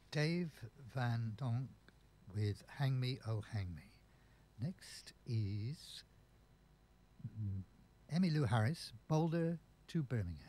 Dave Van Donk with Hang Me, Oh Hang Me. Next is Emmylou Harris, Boulder to Birmingham.